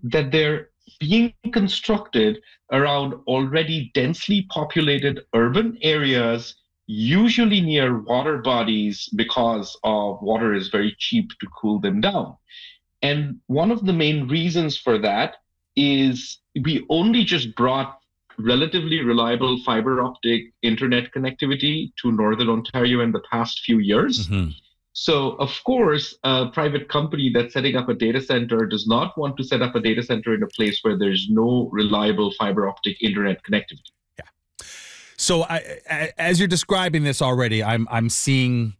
that they're being constructed around already densely populated urban areas, usually near water bodies because water is very cheap to cool them down. And one of the main reasons for that is we only just brought relatively reliable fiber optic internet connectivity to Northern Ontario in the past few years. Hmm. So, of course, a private company that's setting up a data center does not want to set up a data center in a place where there's no reliable fiber optic internet connectivity. So as you're describing this already, I'm seeing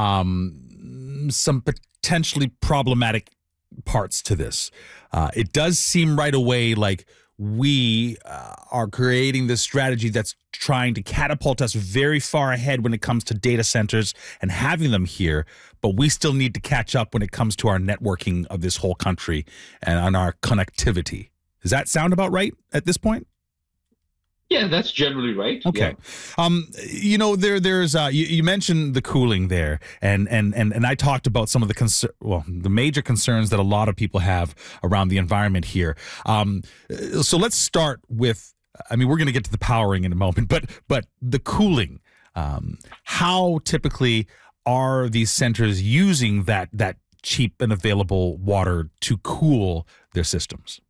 some potentially problematic parts to this. It does seem right away like we are creating this strategy that's trying to catapult us very far ahead when it comes to data centers and having them here, but we still need to catch up when it comes to our networking of this whole country and on our connectivity. Does that sound about right at this point? Yeah, that's generally right. Okay. Yeah. There's you mentioned the cooling there, and I talked about some of the major concerns that a lot of people have around the environment here. So let's start with, I mean, we're going to get to the powering in a moment, but the cooling. How typically are these centers using that cheap and available water to cool their systems?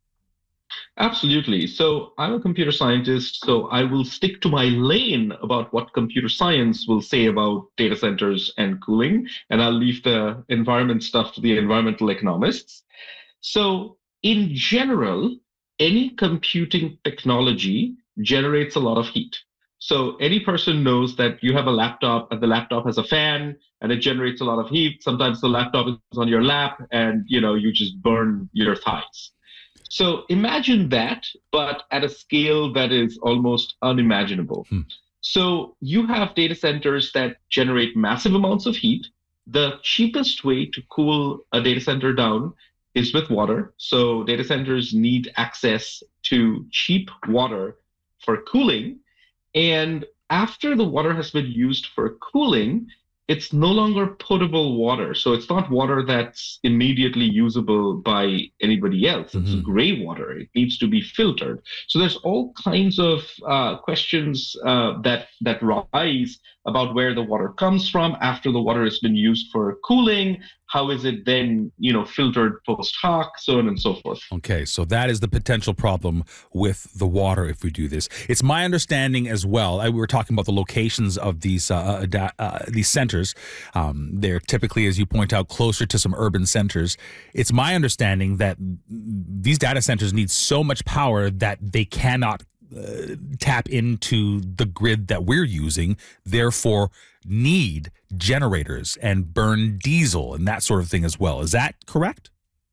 Absolutely. So I'm a computer scientist, so I will stick to my lane about what computer science will say about data centers and cooling, and I'll leave the environment stuff to the environmental economists. So in general, any computing technology generates a lot of heat. So any person knows that you have a laptop and the laptop has a fan and it generates a lot of heat. Sometimes the laptop is on your lap and you just burn your thighs. So imagine that, but at a scale that is almost unimaginable. So you have data centers that generate massive amounts of heat. The cheapest way to cool a data center down is with water. So data centers need access to cheap water for cooling. And after the water has been used for cooling, it's no longer potable water. So it's not water that's immediately usable by anybody else. It's gray water. It needs to be filtered. So there's all kinds of questions that rise about where the water comes from after the water has been used for cooling. How is it then, filtered post hoc, so on and so forth. Okay, so that is the potential problem with the water if we do this. It's my understanding as well. We were talking about the locations of these centers. They're typically, as you point out, closer to some urban centers. It's my understanding that these data centers need so much power that they cannot tap into the grid that we're using, therefore need generators and burn diesel and that sort of thing as well. Is that correct?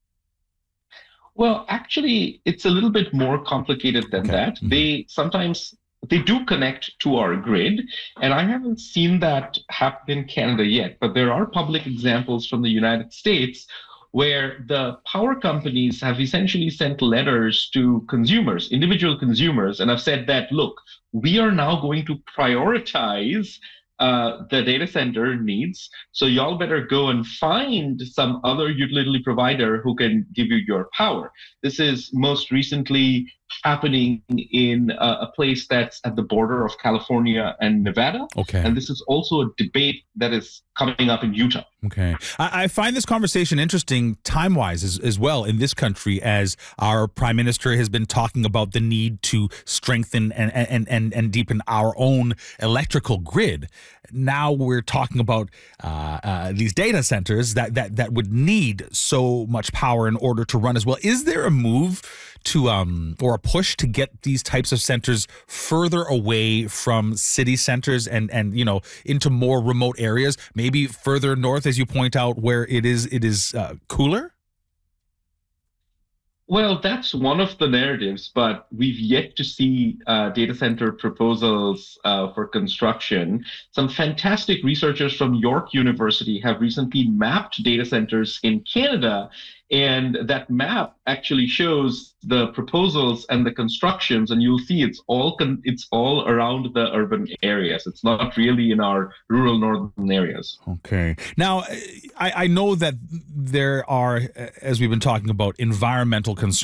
Well, actually, it's a little bit more complicated than that. They do connect to our grid, and I haven't seen that happen in Canada yet, but there are public examples from the United States where the power companies have essentially sent letters to consumers, individual consumers, and have said that, look, we are now going to prioritize the data center needs. So y'all better go and find some other utility provider who can give you your power. This is most recently happening in a place that's at the border of California and Nevada. Okay. And this is also a debate that is coming up in Utah. Okay. I find this conversation interesting time-wise as well in this country, as our prime minister has been talking about the need to strengthen and deepen our own electrical grid. Now we're talking about these data centers that would need so much power in order to run as well. Is there a move to or a push to get these types of centers further away from city centers and into more remote areas, maybe further north, as you point out, where it is cooler? Well, that's one of the narratives, but we've yet to see data center proposals for construction. Some fantastic researchers from York University have recently mapped data centers in Canada, and that map actually shows the proposals and the constructions, and you'll see it's all around the urban areas. It's not really in our rural northern areas. Okay. Now, I know that there are, as we've been talking about, environmental concerns